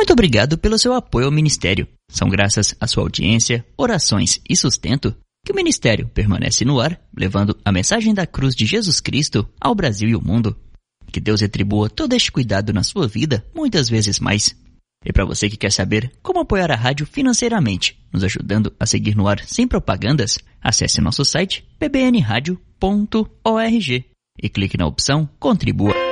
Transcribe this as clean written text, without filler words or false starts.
Muito obrigado pelo seu apoio ao Ministério. São graças à sua audiência, orações e sustento que o Ministério permanece no ar, levando a mensagem da cruz de Jesus Cristo ao Brasil e ao mundo. Que Deus retribua todo este cuidado na sua vida muitas vezes mais. E para você que quer saber como apoiar a rádio financeiramente, nos ajudando a seguir no ar sem propagandas, acesse nosso site pbnradio.org e clique na opção Contribua.